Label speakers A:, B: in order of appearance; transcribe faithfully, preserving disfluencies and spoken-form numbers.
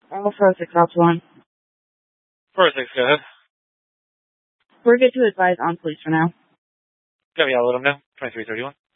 A: Alpha six Ops one.
B: four six, go ahead.
A: We're good to advise on police for now.
B: Go, yeah, I'll let them know. twenty-three thirty-one.